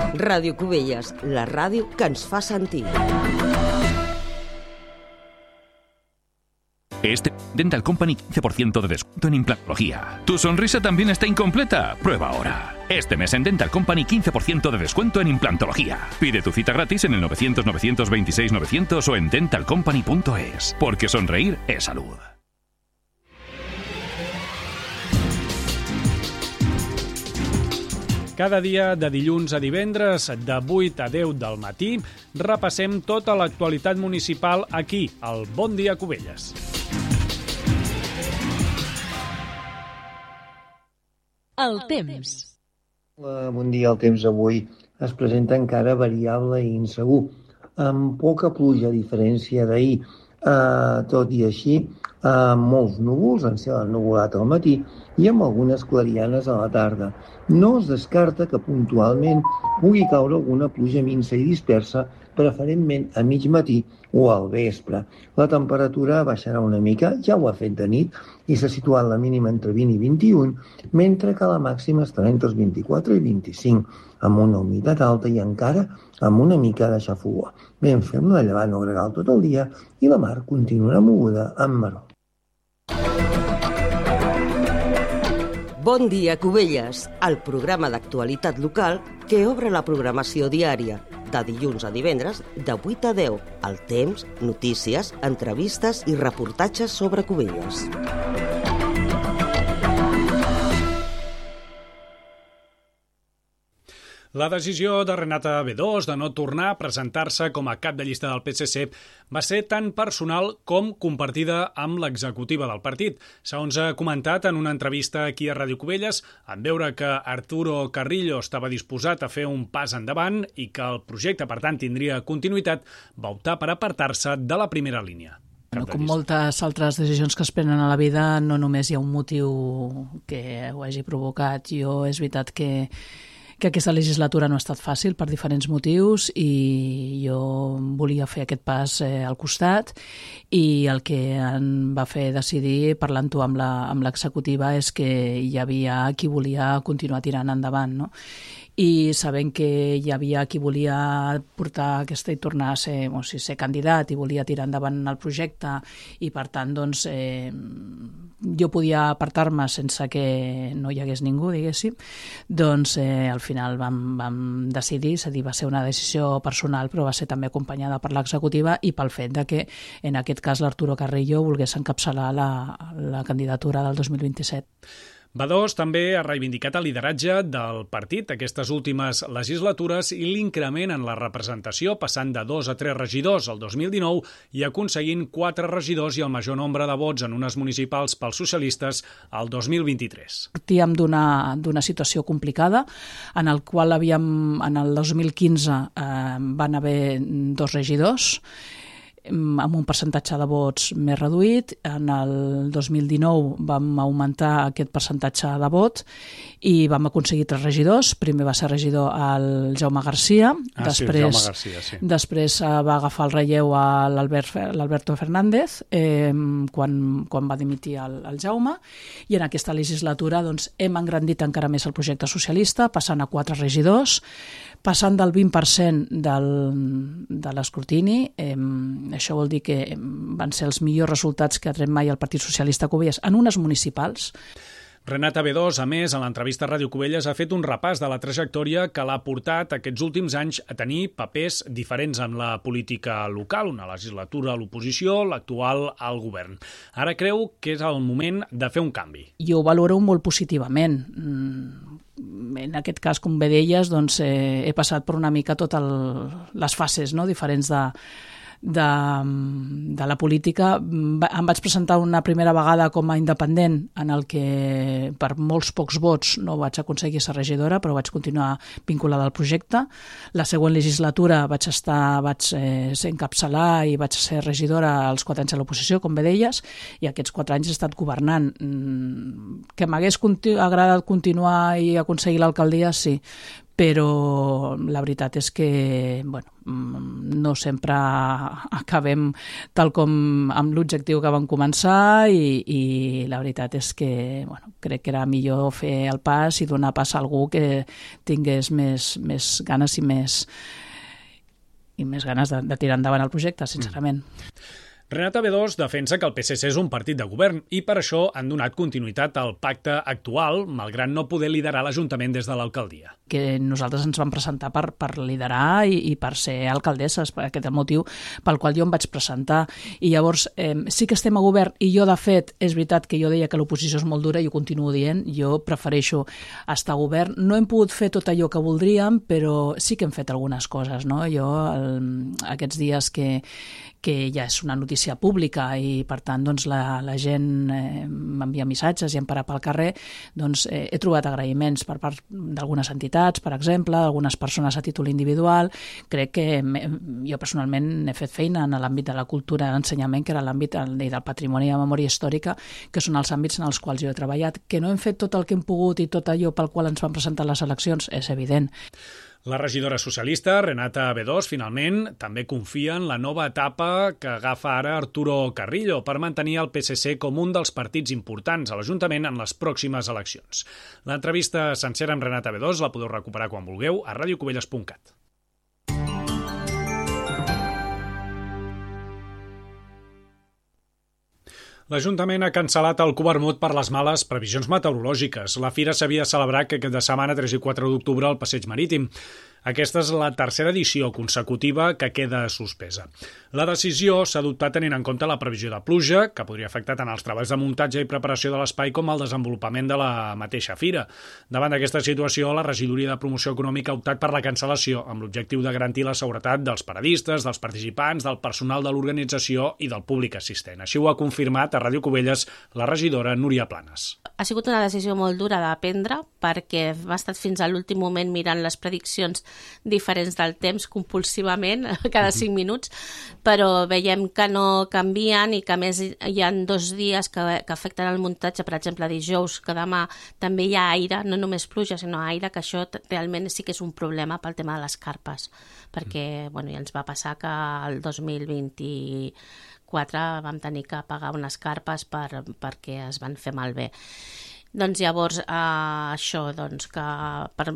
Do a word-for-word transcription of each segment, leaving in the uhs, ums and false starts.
Ràdio Cubelles, la ràdio que ens fa sentir. Este Dental Company quince por ciento de descuento en implantología. ¿Tu sonrisa también está incompleta? Prueba ahora. Este mes en Dental Company quince por ciento de descuento en implantología. Pide tu cita gratis en el novecientos, novecientos veintiséis, novecientos o en dental company punto es. Porque sonreír es salud. Cada dia, de dilluns a divendres, de vuit a deu del matí, repassem tota l'actualitat municipal aquí, al Bon Dia Cubelles. El temps. Bon dia, el temps avui es presenta encara variable i insegur, amb poca pluja a diferència d'ahir. Uh, tot i així, uh, molts núvols, en cel ennuvolat al matí i amb algunes clarianes a la tarda. No es descarta que puntualment pugui caure alguna pluja minsa i dispersa, preferentment a mig matí o al vespre. La temperatura baixarà una mica, ja ho ha fet de nit, i s'ha situat la mínima entre vint i vint-i-un, mentre que la màxima estarà entre els vint-i-quatre i vint-i-cinc, amb una humitat alta i encara amb una mica de xafogor. Ben fem la llevant o gregal tot el dia i la mar continuarà moguda amb maror. Bon dia, Cubelles, el programa d'actualitat local que obre la programació diària, de dilluns a divendres, de vuit a deu. El temps, notícies, entrevistes i reportatges sobre Cubelles. La decisió de Renata Bedós de no tornar a presentar-se com a cap de llista del P S C va ser tan personal com compartida amb l'executiva del partit. Segons ha comentat en una entrevista aquí a Ràdio Cubelles, en veure que Arturo Carrillo estava disposat a fer un pas endavant i que el projecte, per tant, tindria continuïtat, va optar per apartar-se de la primera línia. Bueno, com moltes altres decisions que es prenen a la vida, no només hi ha un motiu que ho hagi provocat. Jo, és veritat que que aquesta legislatura no ha estat fàcil per diferents motius i jo volia fer aquest pas eh, al costat i el que em va fer decidir, parlant-ho amb la, amb l'executiva, és que hi havia qui volia continuar tirant endavant, no? I sabent que hi havia qui volia portar aquesta i tornar a ser, o sigui, ser candidat i volia tirar endavant el projecte i, per tant, doncs, eh, jo podia apartar-me sense que no hi hagués ningú, diguéssim, doncs eh, al final vam, vam decidir, és a dir, va ser una decisió personal, però va ser també acompanyada per l'executiva i pel fet de que, en aquest cas, l'Arturo Carrillo volgués encapçalar la, la candidatura del dos mil vint-i-set. Bedós també ha reivindicat el lideratge del partit aquestes últimes legislatures i l'increment en la representació, passant de dos a tres regidors el dos mil dinou i aconseguint quatre regidors i el major nombre de vots en unes municipals pels socialistes el dos mil vint-i-tres. Partíem d'una d'una situació complicada, en el qual havíem, en el dos mil quinze eh, van haver dos regidors, amb un percentatge de vots més reduït. En el dos mil dinou vam augmentar aquest percentatge de vot i vam aconseguir tres regidors. Primer va ser regidor el Jaume Garcia, ah, després, sí, Jaume Garcia, sí. després va agafar el relleu a l'Alberto Fernández eh, quan, quan va dimitir el, el Jaume, i en aquesta legislatura doncs, hem engrandit encara més el projecte socialista, passant a quatre regidors, passant del vint per cent del, de l'escrutini. Eh, això vol dir que van ser els millors resultats que ha tret mai el Partit Socialista a Cubelles en unes municipals. Renata Bedós, a més, en l'entrevista a Ràdio Cubelles ha fet un repàs de la trajectòria que l'ha portat aquests últims anys a tenir papers diferents en la política local, una legislatura a l'oposició, l'actual al govern. Ara creu que és el moment de fer un canvi. Jo ho valoro molt positivament. En aquest cas, com bé deies, doncs, eh, he passat per una mica totes les fases, no?, diferents de, de, de la política. Em vaig presentar una primera vegada com a independent, en el que per molts pocs vots no vaig aconseguir ser regidora, però vaig continuar vinculada al projecte. La següent legislatura vaig estar, vaig eh, ser encapçalar i vaig ser regidora als quatre anys a l'oposició, com bé deies, i aquests quatre anys he estat governant. Que m'hagués continu- agradat continuar i aconseguir l'alcaldia, sí, però la veritat és que bueno, no sempre acabem tal com amb l'objectiu que vam començar i, i la veritat és que bueno, crec que era millor fer el pas i donar pas a algú que tingués més, més ganes i més, i més ganes de, de tirar endavant el projecte, sincerament. Mm. Renata B dos defensa que el P S C és un partit de govern i per això han donat continuïtat al pacte actual, malgrat no poder liderar l'Ajuntament des de l'alcaldia. Que nosaltres ens vam presentar per, per liderar i, i per ser alcaldesses, per aquest motiu pel qual jo em vaig presentar. I llavors eh, sí que estem a govern i jo, de fet, és veritat que jo deia que l'oposició és molt dura i ho continuo dient, jo prefereixo estar a govern. No hem pogut fer tot allò que voldríem, però sí que hem fet algunes coses, no? Jo, el, aquests dies que, que ja és una notícia pública i per tant doncs, la, la gent eh, m'envia missatges i em para pel carrer, doncs eh, he trobat agraïments per part d'algunes entitats, per exemple, d'algunes persones a títol individual. Crec que jo personalment he fet feina en l'àmbit de la cultura i l'ensenyament, que era l'àmbit del patrimoni i la memòria històrica, que són els àmbits en els quals jo he treballat. Que no hem fet tot el que hem pogut i tot allò pel qual ens van presentar les eleccions és evident. La regidora socialista, Renata B dos, finalment, també confia en la nova etapa que agafa ara Arturo Carrillo per mantenir el P S C com un dels partits importants a l'Ajuntament en les pròximes eleccions. L'entrevista sencera amb Renata B dos la podeu recuperar quan vulgueu a radio cubelles punt cat. L'Ajuntament ha cancel·lat el Covermut per les males previsions meteorològiques. La fira s'havia celebrat aquest de setmana tres i quatre d'octubre al Passeig Marítim. Aquesta és la tercera edició consecutiva que queda suspesa. La decisió s'ha adoptat tenint en compte la previsió de pluja, que podria afectar tant els treballs de muntatge i preparació de l'espai com el desenvolupament de la mateixa fira. Davant d'aquesta situació, la Regidoria de Promoció Econòmica ha optat per la cancel·lació amb l'objectiu de garantir la seguretat dels paradistes, dels participants, del personal de l'organització i del públic assistent. Així ho ha confirmat a Ràdio Cubelles la regidora Núria Planes. Ha sigut una decisió molt dura de prendre perquè m'ha estat fins a l'últim moment mirant les prediccions diferents del temps compulsivament cada cinc minuts, però veiem que no canvien i que a més hi ha dos dies que, que afecten el muntatge, per exemple dijous, que demà també hi ha aire, no només pluja sinó aire, que això realment sí que és un problema pel tema de les carpes, perquè mm. bueno, ja ens va passar que el dos mil vint-i-quatre vam tenir que pagar unes carpes per, perquè es van fer malbé. Doncs llavors eh, això, doncs que per,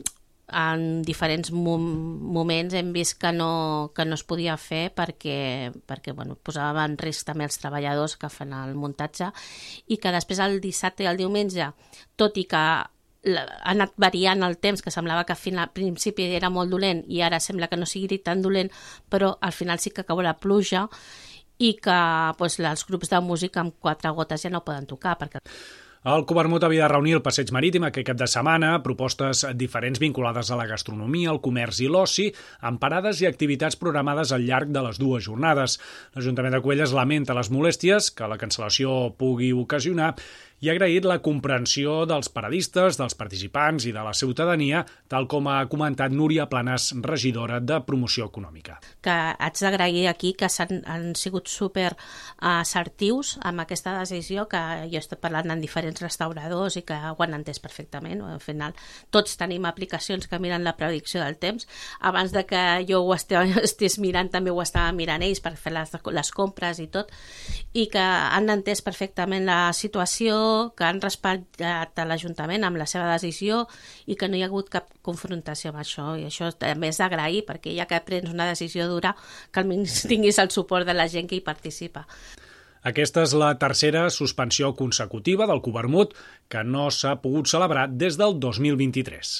en diferents mom moments hem vist que no, que no es podia fer perquè, perquè bueno, posava en risc també els treballadors que fan el muntatge i que després el dissabte i el diumenge, tot i que ha anat variant el temps, que semblava que al principi era molt dolent i ara sembla que no sigui tan dolent, però al final sí que cau la pluja i que doncs, els grups de música amb quatre gotes ja no poden tocar perquè... El Covermut havia de reunir el Passeig Marítim aquest cap de setmana, propostes diferents vinculades a la gastronomia, el comerç i l'oci, amb parades i activitats programades al llarg de les dues jornades. L'Ajuntament de Cubelles lamenta les molèsties que la cancel·lació pugui ocasionar i ha agraït la comprensió dels paradistes, dels participants i de la ciutadania, tal com ha comentat Núria Planes, regidora de Promoció Econòmica. Que haig d'agrair aquí que s'han, han sigut super assertius amb aquesta decisió, que jo he estat parlant amb diferents restauradors i que ho han entès perfectament. Al final, tots tenim aplicacions que miren la predicció del temps. Abans de que jo ho estigués mirant, també ho estava mirant ells per fer les, les compres i tot, i que han entès perfectament la situació, que han respectat a l'Ajuntament amb la seva decisió i que no hi ha hagut cap confrontació amb això, i això també és d'agrair, perquè ja que prens una decisió dura, que almenys tinguis el suport de la gent que hi participa. Aquesta és la tercera suspensió consecutiva del Covermut que no s'ha pogut celebrar des del dos mil vint-i-tres.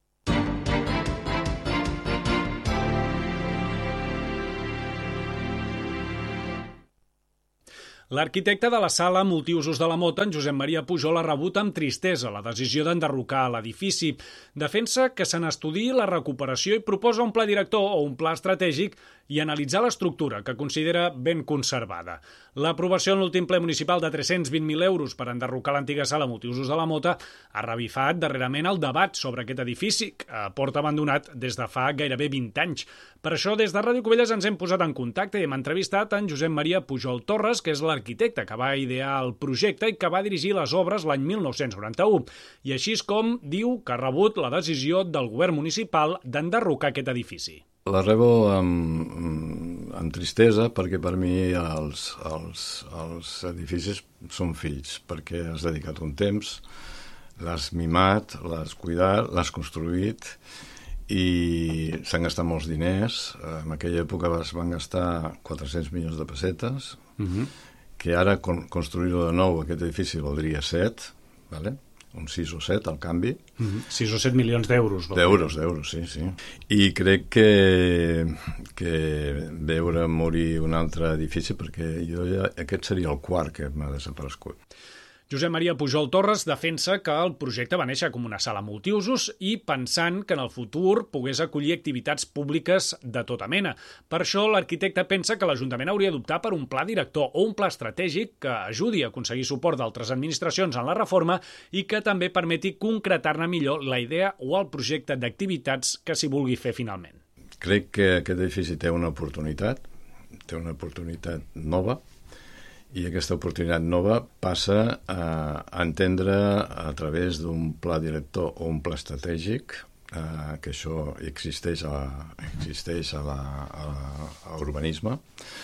L'arquitecte de la sala multiusos de la Mota, en Josep Maria Pujol, ha rebut amb tristesa la decisió d'enderrocar l'edifici. Defensa que se n'estudiï la recuperació i proposa un pla director o un pla estratègic i analitzar l'estructura, que considera ben conservada. L'aprovació en l'últim ple municipal de tres-cents vint mil euros per enderrocar l'antiga sala multiusos de la Mota ha revifat darrerament el debat sobre aquest edifici, que porta abandonat des de fa gairebé vint anys. Per això, des de Ràdio Cubelles ens hem posat en contacte i hem entrevistat en Josep Maria Pujol Torres, que és la l'arquitecte que va idear el projecte i que va dirigir les obres l'any mil nou-cents noranta-u. I així és com diu que ha rebut la decisió del govern municipal d'enderrocar aquest edifici. La rebo amb, amb tristesa perquè per mi els, els, els edificis són fills, perquè has dedicat un temps, l'has mimat, l'has cuidat, l'has construït i s'han gastat molts diners. En aquella època es van gastar quatre-cents milions de pessetes, uh-huh. que ara con- construir-ho de nou, aquest edifici valdria set, vale? Un sis o set al canvi. Uh-huh. sis o set milions d'euros. D'euros, d'euros, sí, sí. I crec que, que veure morir un altre edifici, perquè jo ja, aquest seria el quart que m'ha desaparegut. Josep Maria Pujol Torres defensa que el projecte va néixer com una sala multiusos i pensant que en el futur pogués acollir activitats públiques de tota mena. Per això l'arquitecte pensa que l'Ajuntament hauria d'optar per un pla director o un pla estratègic que ajudi a aconseguir suport d'altres administracions en la reforma i que també permeti concretar-ne millor la idea o el projecte d'activitats que s'hi vulgui fer finalment. Crec que aquest edifici té una oportunitat, té una oportunitat nova, i aquesta oportunitat nova passa a entendre a través d'un pla director o un pla estratègic, eh, que això existeix a, existeix a, la, a, la, a urbanisme.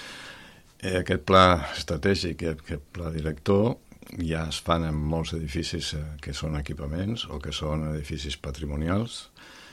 Eh, aquest pla estratègic i aquest pla director ja es fan en molts edificis eh, que són equipaments o que són edificis patrimonials,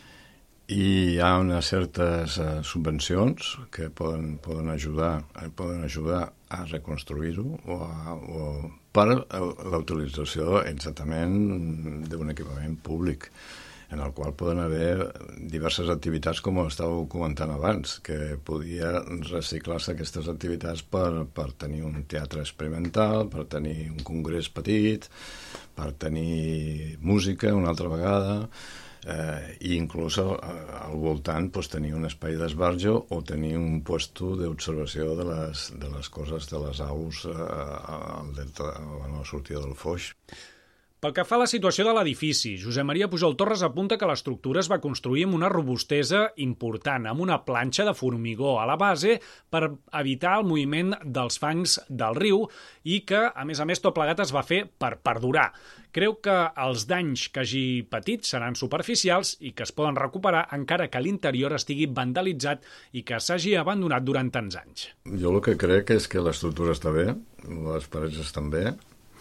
i hi ha unes certes uh, subvencions que poden, poden, ajudar, poden ajudar a reconstruir-ho o, a, o per a la utilització exactament d'un equipament públic en el qual poden haver diverses activitats, com estàveu comentant abans, que podia reciclar-se aquestes activitats per, per tenir un teatre experimental, per tenir un congrés petit, per tenir música una altra vegada, Eh, i inclús al, al voltant pues, tenir un espai d'esbarjo o tenir un puesto d'observació de les, de les coses de les aus eh, al delta, a la sortida del Foix. Pel que fa a la situació de l'edifici, Josep Maria Pujol Torres apunta que l'estructura es va construir amb una robustesa important, amb una planxa de formigó a la base per evitar el moviment dels fangs del riu i que, a més a més, tot plegat es va fer per perdurar. Creu que els danys que hagi patit seran superficials i que es poden recuperar encara que l'interior estigui vandalitzat i que s'hagi abandonat durant tants anys. Jo el que crec és que l'estructura està bé, les parets estan bé.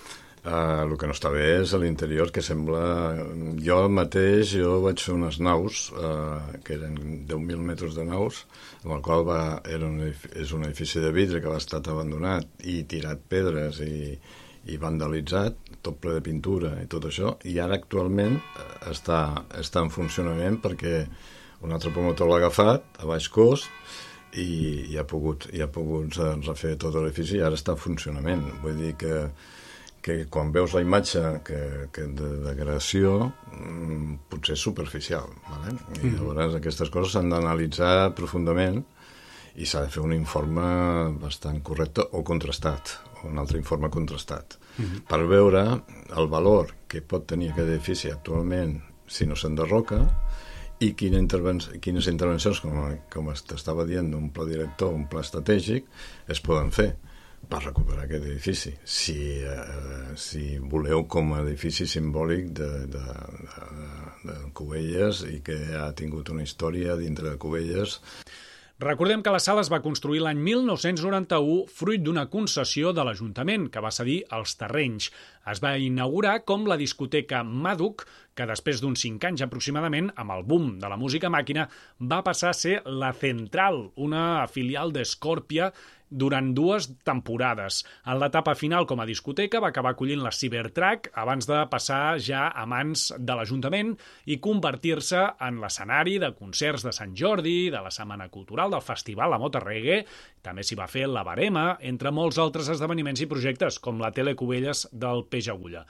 Uh, el que no està bé és a l'interior, que sembla... Jo mateix jo vaig fer unes naus, uh, que eren deu mil metres de naus, amb el qual va, era un edifici, és un edifici de vidre que va estar abandonat i tirat pedres i, i vandalitzat, tot ple de pintura i tot això, i ara actualment està, està en funcionament perquè un altre promotor l'ha agafat a baix cost i, i ha pogut, i ha pogut refer tot l'edifici i ara està en funcionament. Vull dir que que quan veus la imatge que, que de degradació mmm, potser és superficial, vale? I llavors aquestes coses s'han d'analitzar profundament i s'ha de fer un informe bastant correcte o contrastat, o un altre informe contrastat, uh-huh. per veure el valor que pot tenir aquest edifici actualment si no s'enderroca i quina interven- quines intervencions, com, com t'estava dient, d'un pla director, un pla estratègic, es poden fer per recuperar aquest edifici, si, eh, si voleu com a edifici simbòlic de, de, de, de Cubelles i que ha tingut una història dintre de Cubelles. Recordem que la sala es va construir l'any mil nou-cents noranta-u fruit d'una concessió de l'Ajuntament que va cedir els terrenys. Es va inaugurar com la discoteca Màduc, que després d'uns cinc anys aproximadament, amb el boom de la música màquina, va passar a ser la Central, una filial d'Escòrpia, durant dues temporades. En l'etapa final com a discoteca va acabar acollint la Cybertruck abans de passar ja a mans de l'Ajuntament i convertir-se en l'escenari de concerts de Sant Jordi, de la Setmana Cultural, del Festival La Mota Reggae, també s'hi va fer la Barema, entre molts altres esdeveniments i projectes, com la Tele Cubelles del Peix Agulla.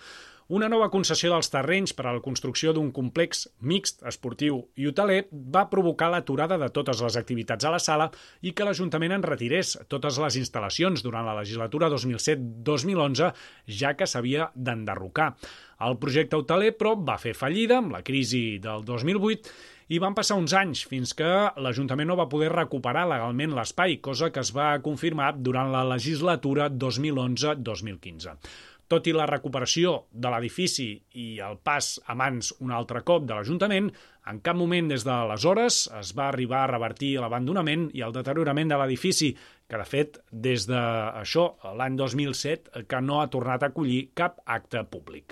Una nova concessió dels terrenys per a la construcció d'un complex mixt, esportiu i hoteler va provocar l'aturada de totes les activitats a la sala i que l'Ajuntament en retirés totes les instal·lacions durant la legislatura dos mil set dos mil onze, ja que s'havia d'enderrocar. El projecte hoteler, però, va fer fallida amb la crisi del dos mil vuit i van passar uns anys fins que l'Ajuntament no va poder recuperar legalment l'espai, cosa que es va confirmar durant la legislatura dos mil onze dos mil quinze. Tot i la recuperació de l'edifici i el pas a mans un altre cop de l'Ajuntament, en cap moment des d'aleshores es va arribar a revertir l'abandonament i el deteriorament de l'edifici, que de fet, des d'això, l'any dos mil set, que no ha tornat a acollir cap acte públic.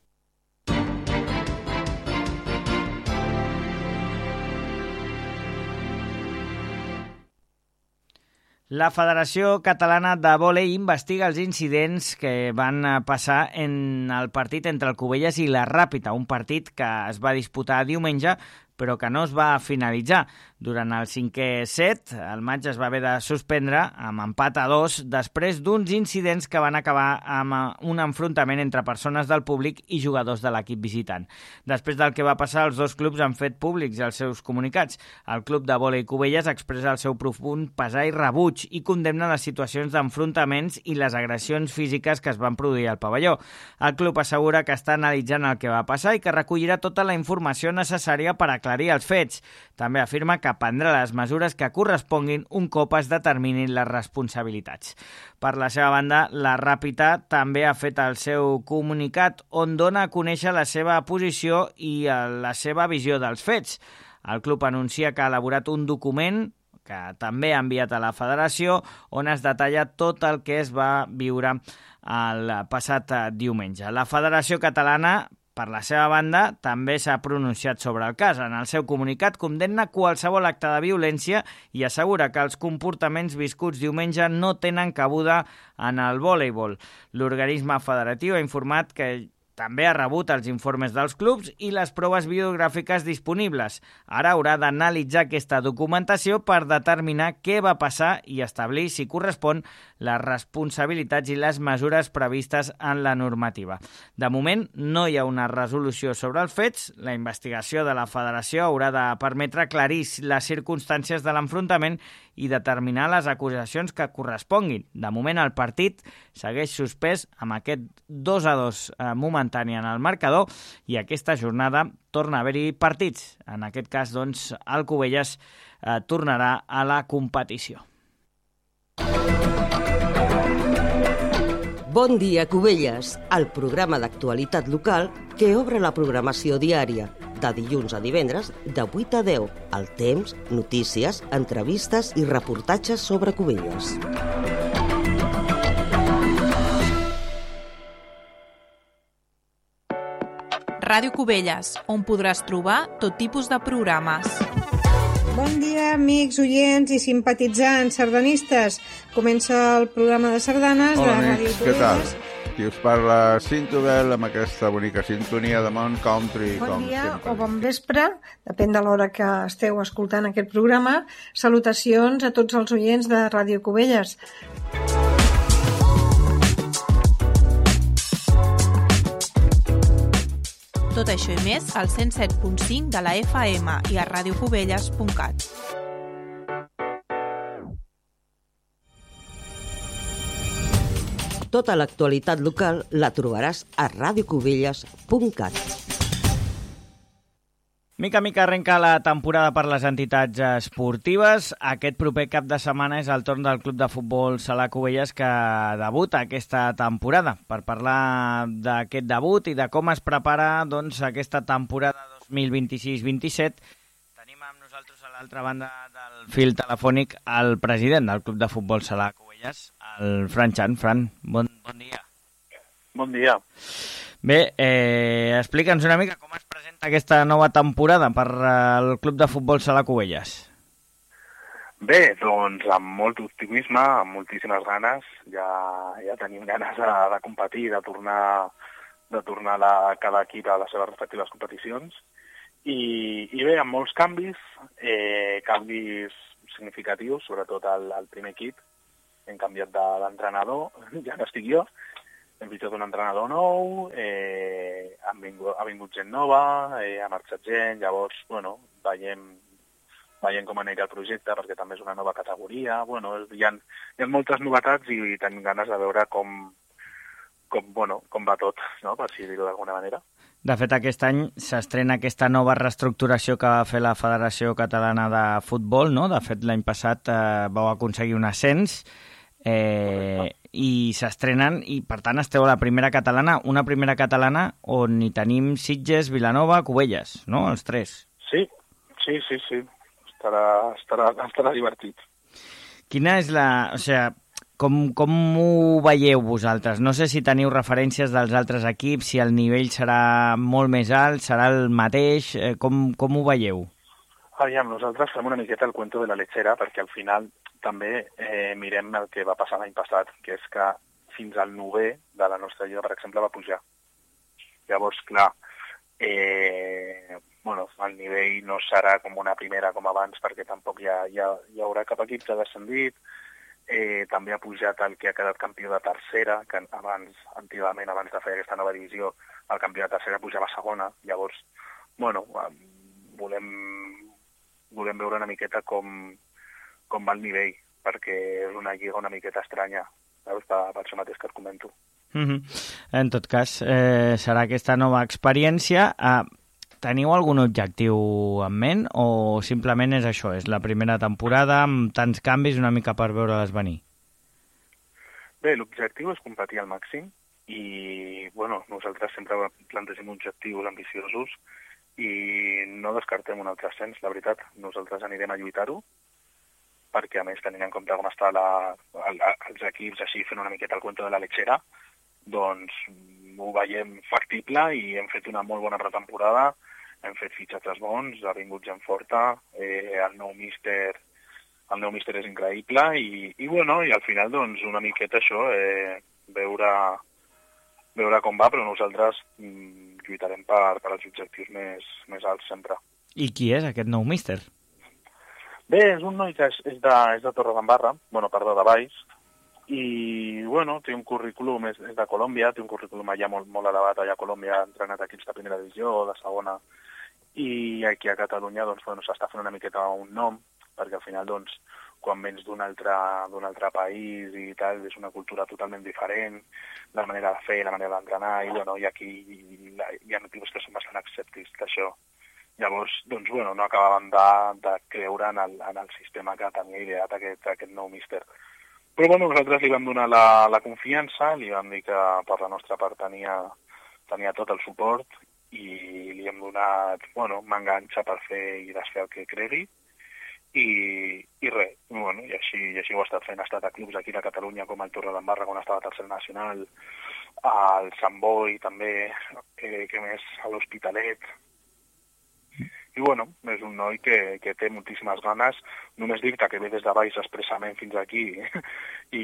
La Federació Catalana de Vòlei investiga els incidents que van passar en el partit entre el Cubelles i la Ràpita, un partit que es va disputar diumenge però que no es va finalitzar. Durant el cinquè set, el maig es va haver de suspendre amb empat a dos després d'uns incidents que van acabar amb un enfrontament entre persones del públic i jugadors de l'equip visitant. Després del que va passar, els dos clubs han fet públics els seus comunicats. El club de vòlei Cubelles expressa el seu profund pesar i rebuig i condemna les situacions d'enfrontaments i les agressions físiques que es van produir al pavelló. El club assegura que està analitzant el que va passar i que recollirà tota la informació necessària per aclarir els fets. També afirma que prendrà les mesures que corresponguin un cop es determinin les responsabilitats. Per la seva banda, la Ràpita també ha fet el seu comunicat on dona a conèixer la seva posició i la seva visió dels fets. El club anuncia que ha elaborat un document que també ha enviat a la Federació on es detalla tot el que es va viure el passat diumenge. La Federació Catalana, per la seva banda, també s'ha pronunciat sobre el cas. En el seu comunicat condemna qualsevol acte de violència i assegura que els comportaments viscuts diumenge no tenen cabuda en el voleibol. L'organisme federatiu ha informat que també ha rebut els informes dels clubs i les proves biogràfiques disponibles. Ara haurà d'analitzar aquesta documentació per determinar què va passar i establir si correspon les responsabilitats i les mesures previstes en la normativa. De moment, no hi ha una resolució sobre els fets. La investigació de la Federació haurà de permetre aclarir les circumstàncies de l'enfrontament i determinar les acusacions que corresponguin. De moment, el partit segueix suspès amb aquest dos a dos eh, momentani en el marcador i aquesta jornada torna a haver-hi partits. En aquest cas, doncs, el Cubelles eh, tornarà a la competició. Bon dia, Cubelles, el programa d'actualitat local que obre la programació diària de dilluns a divendres de vuit a deu. El temps, notícies, entrevistes i reportatges sobre Cubelles. Ràdio Cubelles, on podràs trobar tot tipus de programes. Bon dia, amics, oients i simpatitzants sardanistes. Comença el programa de sardanes Hola, de amics, Ràdio què tal? Cubelles. Qui us parla Cintobel amb aquesta bonica sintonia de Mont Country. Bon com dia sempre. o bon vespre, depèn de l'hora que esteu escoltant aquest programa. Salutacions a tots els oients de Ràdio Cubelles. Tot això i més al cent set punt cinc de la F M i a radiocubelles punt cat. Tota l'actualitat local la trobaràs a radiocubelles punt cat. Mica a mica arrenca la temporada per les entitats esportives. Aquest proper cap de setmana és el torn del Club de Futbol Sala Cubelles que debuta aquesta temporada. Per parlar d'aquest debut i de com es prepara doncs, aquesta temporada dos mil vint-i-sis vint-i-set, tenim amb nosaltres a l'altra banda del fil telefònic el president del Club de Futbol Sala Cubelles, el Fran Chan. Fran, bon, bon dia. Bon dia. Bé, eh, explica'ns una mica com es presenta aquesta nova temporada per al Club de Futbol Sala Cubelles. Bé, doncs amb molt optimisme, amb moltíssimes ganes, ja, ja tenim ganes de, de competir, de tornar, de tornar la, cada equip a les seves respectives competicions. I, i bé, amb molts canvis, eh, canvis significatius, sobretot al, al primer equip, hem canviat d'entrenador, ja no estic jo, hem fitxat un entrenador nou, eh, ha, vingut, ha vingut gent nova, eh, ha marxat gent, llavors, bueno, veiem, veiem com anirà el projecte, perquè també és una nova categoria, bueno, hi ha, hi ha moltes novetats i, i tenim ganes de veure com, com, bueno, com va tot, no?, per si dir-ho d'alguna manera. De fet, aquest any s'estrena aquesta nova reestructuració que va fer la Federació Catalana de Futbol, no? De fet, l'any passat eh, vau aconseguir un ascens eh, i s'estrenen, i per tant esteu a la primera catalana, una primera catalana on hi tenim Sitges, Vilanova, Cubelles, no?, els tres. Sí, sí, sí, sí. Estarà, estarà, estarà divertit. Quina és la... O sigui, com, com ho veieu vosaltres? No sé si teniu referències dels altres equips, si el nivell serà molt més alt, serà el mateix, eh, com, com ho veieu? Aviam, nosaltres fem una miqueta el cuento de la lechera, perquè al final també eh, mirem el que va passar l'any passat, que és que fins al novè de la nostra lliga, per exemple, va pujar. Llavors, clar, eh, bueno, el nivell no serà com una primera com abans, perquè tampoc hi, ha, hi, ha, hi haurà cap equip que ha descendit. Eh, també ha pujat el que ha quedat campió de tercera, que abans, antigament, abans de fer aquesta nova divisió, el campió de tercera pujava a segona. Llavors, bueno, volem, volem veure una miqueta com, com va el nivell, perquè és una lliga una miqueta estranya, veus, per, per això mateix que et comento. Mm-hmm. En tot cas, eh, serà aquesta nova experiència. Eh, Teniu algun objectiu en ment o simplement és això, és la primera temporada amb tants canvis una mica per veure-les venir? Bé, l'objectiu és competir al màxim i, bueno, nosaltres sempre plantegem objectius ambiciosos i no descartem un altre ascens, la veritat. Nosaltres anirem a lluitar-ho perquè, a més, tenint en compte com està la, el, els equips així fent una miqueta el cuento de la lechera, doncs ho veiem factible i hem fet una molt bona pretemporada. Hem fet fitxatges bons, ha vingut gent forta, eh, el nou míster el nou míster és increïble i, i, bueno, i al final doncs una miqueta això, eh, veure, veure com va, però nosaltres mm, lluitarem per, per als objectius més, més alts sempre. I qui és aquest nou míster? Bé, és un noi que és, és de, és de Torredembarra, bueno, perdó, de Valls, i, bueno, té un currículum, és, és de Colòmbia, té un currículum allà molt, molt elevat, allà a Colòmbia, ha entrenat equips de primera divisió o de segona, i aquí a Catalunya, doncs, bueno, s'està fent una miqueta un nom, perquè al final, doncs, quan vens d'un altre, d'un altre país i tal, és una cultura totalment diferent, la manera de fer, la manera d'entrenar, i, bueno, i aquí hi ha motius que són bastant escèptics d'això. Llavors, doncs, bueno, no acabàvem de, de creure en el, en el sistema que tenia ideat aquest, aquest nou míster. Però, bueno, nosaltres li vam donar la, la confiança, li vam dir que per la nostra part tenia, tenia tot el suport i li hem donat, bueno, m'enganxa per fer i desfer el que cregui i, i res, bueno, i així, i així ho ha estat fent. Ha estat a clubs aquí de Catalunya com el Torredembarra quan estava a tercera nacional, al Sant Boi també, eh, que més a l'Hospitalet. I, bueno, és un noi que, que té moltíssimes ganes. Només dir-te que ve des de baix expressament fins aquí i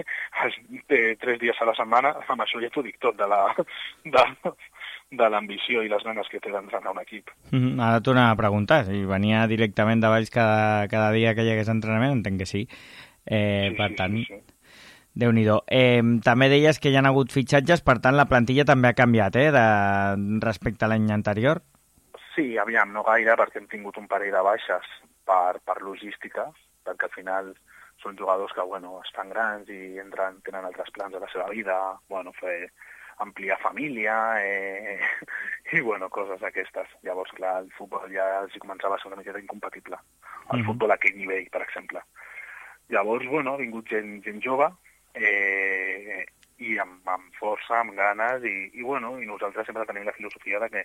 té tres dies a la setmana, amb això ja t'ho dic tot de la... De, de l'ambició i les ganes que té d'entrenar un equip. Mm, ara t'ho anava a preguntar, si venia directament de Valls cada, cada dia que hi hagués entrenament, entenc que sí. Eh, sí per sí, tant, sí, sí. Déu-n'hi-do. Eh, també deies que hi ha hagut fitxatges, per tant la plantilla també ha canviat, eh, de, respecte a l'any anterior? Sí, aviam, no gaire, perquè hem tingut un parell de baixes per, per logística, perquè al final són jugadors que, bueno, estan grans i entren, tenen altres plans de la seva vida, bueno, fer... ampliar família eh, i, bueno, coses aquestes. Llavors, clar, el futbol ja els començava a ser una miqueta incompatible. El mm-hmm. futbol a aquell nivell, per exemple. Llavors, bueno, ha vingut gent, gent jove eh, i amb, amb força, amb ganes i, i, bueno, i nosaltres sempre tenim la filosofia de que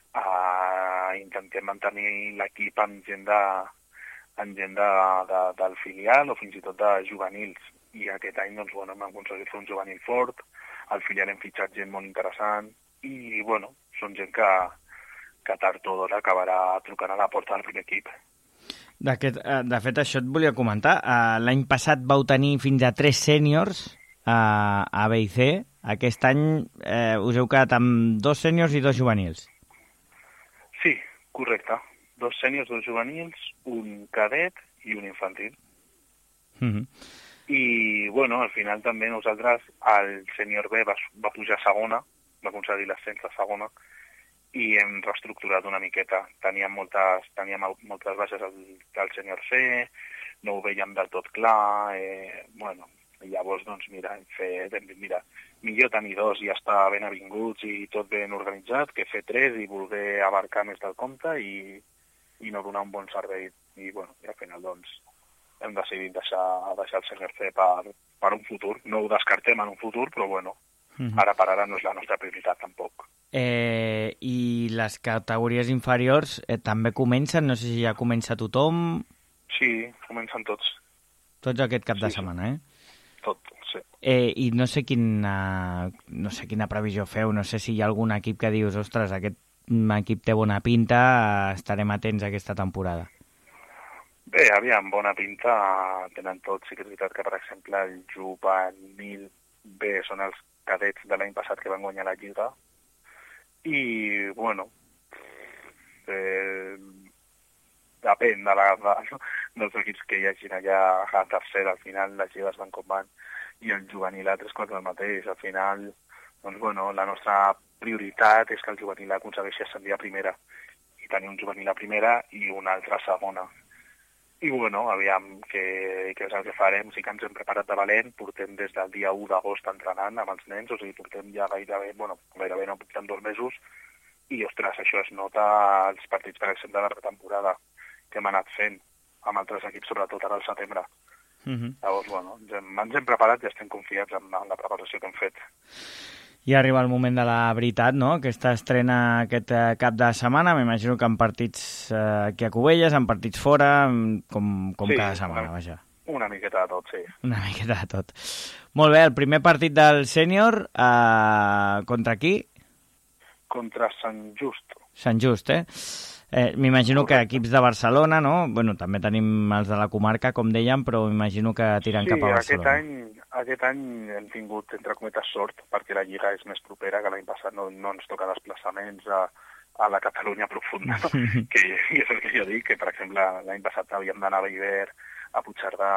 eh, intentem mantenir l'equip amb gent, de, amb gent de, de, del filial o fins i tot de juvenils. I aquest any, doncs, bueno, hem aconseguit fer un juvenil fort, al filial hem fitxat gent molt interessant i, bueno, són gent que, que tard o d'hora acabarà trucant a la porta del primer equip. De, aquest, de fet, això et volia comentar. L'any passat vau tenir fins a tres sèniors a, a B i C. Aquest any eh, us heu quedat amb dos sèniors i dos juvenils. Sí, correcte. Dos sèniors, dos juvenils, un cadet i un infantil. Mm-hmm. I, bueno, al final també nosaltres, el sènior B va, va pujar a segona, va aconseguir l'ascens a segona, i hem reestructurat una miqueta. Teníem moltes, teníem moltes baixes al, al sènior C, no ho veiem del tot clar, eh, bueno, i llavors, doncs, mira, hem fet, hem dit, mira, millor tenir dos i estar ben avinguts i tot ben organitzat, que fer tres i voler abarcar més del compte i, i no donar un bon servei. I, bueno, i al final, doncs, hem decidit deixar, deixar el sènior C per, per un futur. No ho descartem en un futur, però bueno, uh-huh. ara per ara no és la nostra prioritat tampoc. Eh, I les categories inferiors eh, també comencen? No sé si ja comença tothom. Sí, comencen tots. Tots aquest cap sí, de setmana, eh? Tot, sí. Eh, I no sé, quina, no sé quina previsió feu, no sé si hi ha algun equip que dius, ostres, aquest equip té bona pinta, estarem atents a aquesta temporada. Bé, aviam, bona pinta tenen tots. Sí que és veritat que, per exemple, el juvenil B són els cadets de l'any passat que van guanyar la Lliga. I, bueno, eh, depèn de la, de, dels equips que hi hagin allà a tercera. Al final, les lligues van com van. I el juvenil A tres quarts del mateix. Al final, doncs, bueno, la nostra prioritat és que el juvenil A aconsegueixi ascendir a primera. I tenir un juvenil a primera i un altre a segona. I, bueno, aviam què, què és el que farem. Sí que ens hem preparat de valent, portem des del dia u d'agost entrenant amb els nens, o sigui, portem ja gairebé, bueno, gairebé no portem dos mesos, i, ostres, això es nota als partits, per exemple, de la pretemporada que hem anat fent amb altres equips, sobretot ara al setembre. Uh-huh. Llavors, bueno, ens hem, ens hem preparat i estem confiats en, en la preparació que hem fet. I arriba el moment de la veritat, no? Aquesta estrena aquest eh, cap de setmana, m'imagino que en partits eh, aquí a Cubelles, en partits fora, com, com sí, cada setmana, una, vaja. Una miqueta de tot, sí. Una miqueta de tot. Molt bé, el primer partit del sènior, eh, contra qui? Contra Sant Just. Sant Just, eh? Eh, m'imagino que equips de Barcelona, no? Bueno, també tenim els de la comarca, com dèiem, però m'imagino que tiren sí, cap a Barcelona. Aquest any, aquest any hem tingut, entre cometes, sort, perquè la Lliga és més propera, que l'any passat no, no ens toca desplaçaments a, a la Catalunya profunda, que, que és el que jo dic, que, per exemple, l'any passat havíem d'anar a Bellver, a Puigcerdà,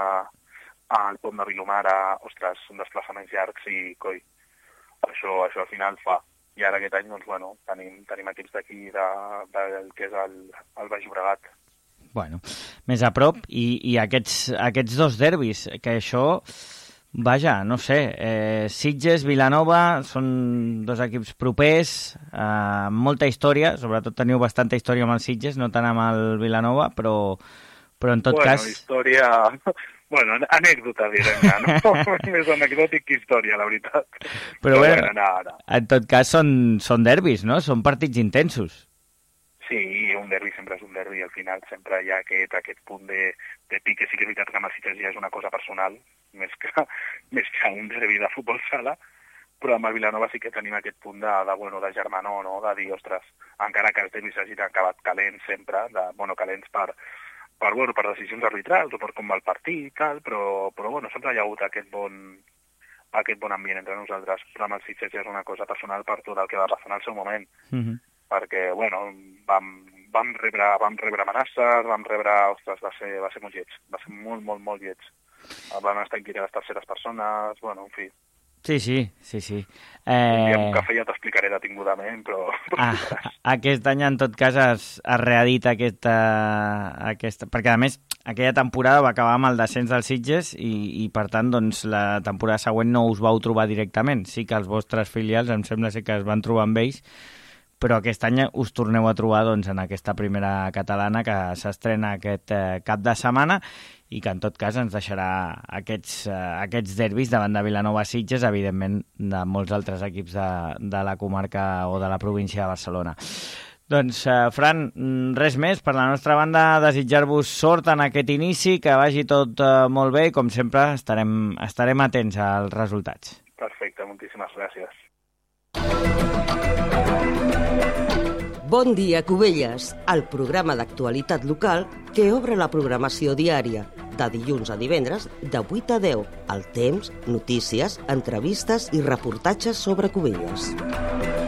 al Pont de Vilomara, ostres, són desplaçaments llargs i, coi, això, això al final fa. I ara aquest any, doncs, bueno, tenim, tenim equips d'aquí, de, del que és el, el Baix Llobregat. Bueno, més a prop, i, i aquests, aquests dos derbis, que això, vaja, no sé, eh, Sitges, Vilanova, són dos equips propers, eh, molta història, sobretot teniu bastanta història amb el Sitges, no tant amb el Vilanova, però, però en tot bueno, cas... Bueno, història... Bueno, anècdota, direm, no? Més anecdòtic que història, la veritat. Però, Però bé, bueno, no, no. en tot cas són, són derbis, no? Són partits intensos. Sí, un derbi sempre és un derbi, al final sempre hi ha aquest, aquest punt de, de pique. Sí que és veritat que amb els Sitges ja és una cosa personal, més que, més que un derbi de futbol sala, però amb el Vilanova sí que tenim aquest punt de, de, bueno, de germanor, no? De dir, ostres, encara que els derbis hagin acabat calents sempre, de, bueno, calents per... per, bueno, per decisions arbitrals o per com va el partit i tal, però, però bueno, sempre hi ha hagut aquest bon, aquest bon ambient entre nosaltres. Però amb el Sitges ja és una cosa personal per tot el que va passar en el seu moment. Uh-huh. Perquè, bueno, vam, vam, rebre, vam rebre amenaces, vam rebre... Ostres, va ser, va ser molt lleig. Va ser molt, molt, molt lleig. Van estar inquirides les terceres persones, bueno, en fi. Sí, sí, sí, sí. Eh... Un dia amb un cafè ja t'explicaré detingudament, però... Ah, aquest any, en tot cas, es, es reedita aquesta, aquesta... Perquè, a més, aquella temporada va acabar amb el descens dels Sitges i, i per tant, doncs, la temporada següent no us vau trobar directament. Sí que els vostres filials, em sembla ser que es van trobar amb ells, però aquest any us torneu a trobar doncs, en aquesta primera catalana que s'estrena aquest eh, cap de setmana i que en tot cas ens deixarà aquests, eh, aquests derbis davant de Vilanova Sitges, evidentment de molts altres equips de, de la comarca o de la província de Barcelona. Doncs, eh, Fran, res més. Per la nostra banda, desitjar-vos sort en aquest inici, que vagi tot eh, molt bé i, com sempre, estarem, estarem atents als resultats. Perfecte, moltíssimes gràcies. Bon dia, Cubelles, el programa d'actualitat local que obre la programació diària, de dilluns a divendres, de vuit a deu, al temps, notícies, entrevistes i reportatges sobre Cubelles.